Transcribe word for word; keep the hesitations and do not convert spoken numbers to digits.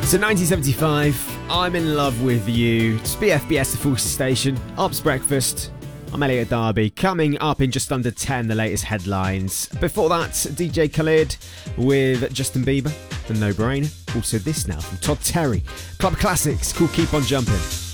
So nineteen seventy-five, I'm in love with you. It's B F B S, the Full Station. Ops Breakfast. I'm Elliot Darby. Coming up in just under ten, the latest headlines. Before that, D J Khaled with Justin Bieber, the No Brainer. Also this now from Todd Terry. Club Classics, called Keep On Jumping.